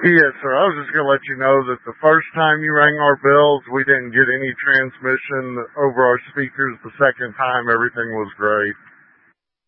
Yes, sir. I was just going to let you know that the first time you rang our bells, we didn't get any transmission over our speakers. The second time, everything was great.